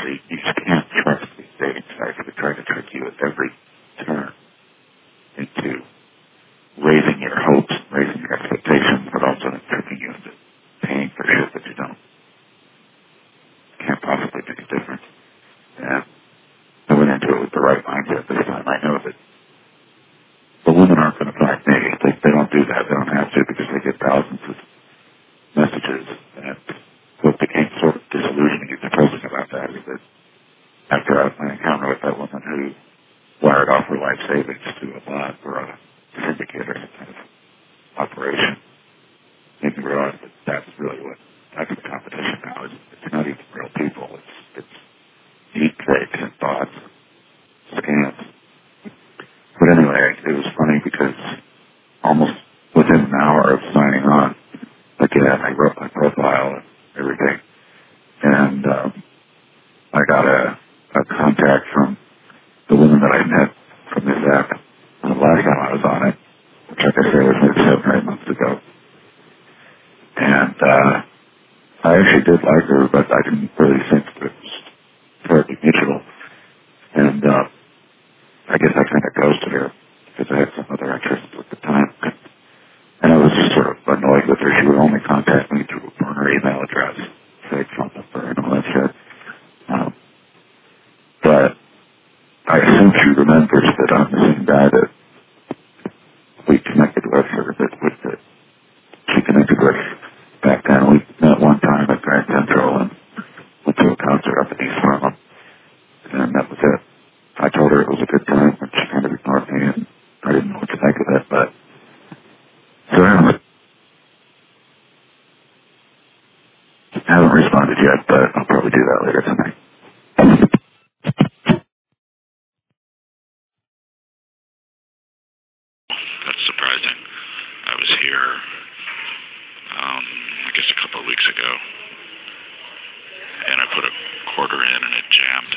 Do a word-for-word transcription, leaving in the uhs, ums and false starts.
really, you just can't trust these dating sites. They try to trick you at every turn into raising your hopes, raising your expectations, but also tricking you into paying for shit that you don't. Can't possibly make a difference. And I went into it with the right mindset this time. I know that the women aren't going to find me. They, they don't do that. They don't have to because they get thousands of messages. And what became sort of disillusioning and depressing about that is that after my encounter with that woman who wired off her life savings to a bot or a syndicator kind of operation, made me realize that that's really what that's the competition now. It's, it's not even real people. It's it's deep fakes and bots, scams. But anyway, it was funny because almost within an hour of signing on, again, I wrote my profile and everything, and um, I got a, a contact from the woman that I met from this app the last time I was on it, which, like I said, was like seven or eight months ago. And uh, I actually did like her, but I didn't really think that it was terribly mutual. And uh, I guess I kind of ghosted her because I had some other interests at the time. And I was just sort of annoyed with her. She would only contact me through a burner email address, fake phone number, and all that shit. Um, but I assume she remembers that I'm the same guy that we connected with, or that, with that she connected with back then. We met one time at Grand Central and went to a concert up in East Harlem. And that was it. I told her it was a good time, and she kind of ignored me, and I didn't know what to think of it, but so anyway, I haven't responded yet, but I'll probably do that later tonight. That's surprising. I was here